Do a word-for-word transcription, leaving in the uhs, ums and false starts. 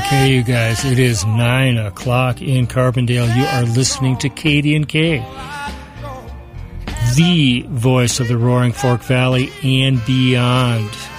Okay, you guys, it is nine o'clock in Carbondale. You are listening to K D N K, the voice of the Roaring Fork Valley and beyond.